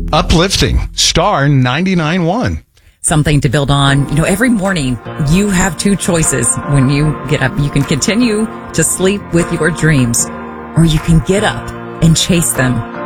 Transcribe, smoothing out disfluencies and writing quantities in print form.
Uplifting. Star 99.1. Something to build on. You know, every morning you have two choices when you get up. You can continue to sleep with your dreams, or you can get up and chase them.